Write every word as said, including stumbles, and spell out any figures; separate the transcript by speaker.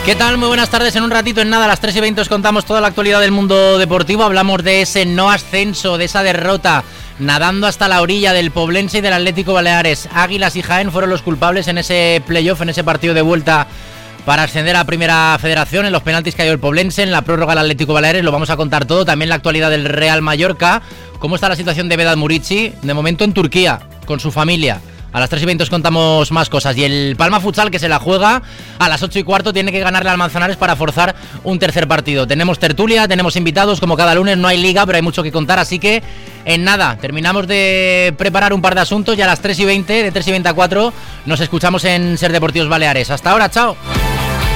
Speaker 1: ¿Qué tal? Muy buenas tardes. En un ratito, en nada, a las tres y veinte os contamos toda la actualidad del mundo deportivo. Hablamos de ese no ascenso, de esa derrota, nadando hasta la orilla del Poblense y del Atlético Baleares. Águilas y Jaén fueron los culpables en ese playoff, en ese partido de vuelta para ascender a Primera Federación. En los penaltis cayó el Poblense, en la prórroga el Atlético Baleares. Lo vamos a contar todo. También la actualidad del Real Mallorca. ¿Cómo está la situación de Vedat Murici? De momento en Turquía, con su familia. A las tres y veinte os contamos más cosas. Y el Palma Futsal, que se la juega a las ocho y cuarto, tiene que ganarle al Manzanares para forzar un tercer partido. Tenemos tertulia, tenemos invitados, como cada lunes. No hay liga, pero hay mucho que contar. Así que, en nada, terminamos de preparar un par de asuntos y a las tres y veinte, de tres y veinte a cuatro, nos escuchamos en Ser Deportivos Baleares. Hasta ahora, chao.